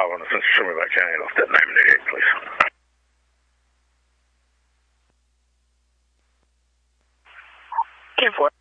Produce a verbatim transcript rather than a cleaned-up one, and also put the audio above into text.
dial on the Central Back County off that name there, please. ten four.